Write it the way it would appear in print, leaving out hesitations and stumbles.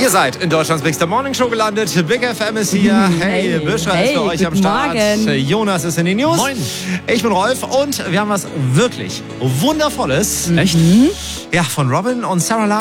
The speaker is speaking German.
Ihr seid in Deutschlands Big Morning Show gelandet. Big FM ist hier. Hey, Büscher ist für euch am Start. Morgen. Jonas ist in den News. Moin. Ich bin Rolf und wir haben was wirklich Wundervolles. Echt? Ja, von Robin und Sarah Love.